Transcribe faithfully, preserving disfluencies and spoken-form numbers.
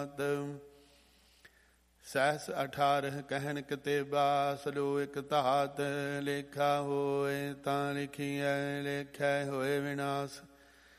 ਸਹਿਸ ਅਠਾਰਹ ਕਹਿਨ ਕਿਤੇਬਾ, slow ਇਕ ਧਾਤ। ਲੇਖਾ ਹੋਏ ਤਾਂ ਲਿਖੀਐ, ਲੇਖੈ ਹੋਏ ਵਿਨਾਸ਼।